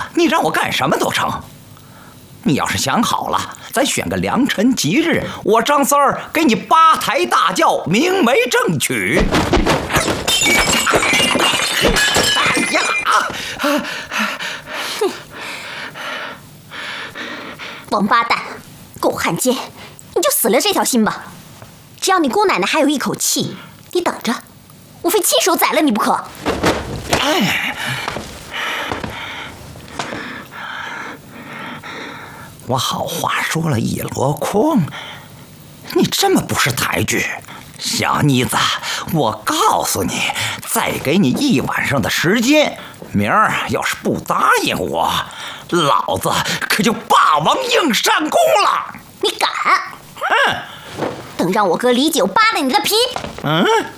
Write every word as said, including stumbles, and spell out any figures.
你让我干什么都成。你要是想好了，咱选个良辰吉日，我张三儿给你八抬大轿，明媒正娶。哎呀！ 哼！王八蛋，狗汉奸，你就死了这条心吧！只要你姑奶奶还有一口气，你等着，我非亲手宰了你不可！ 哎。我好话说了一箩筐，你这么不识抬举，小妮子，我告诉你，再给你一晚上的时间，明儿要是不答应我，老子可就霸王硬上弓了！ 你敢？ 嗯， 等让我哥李九扒了你的皮！ 嗯。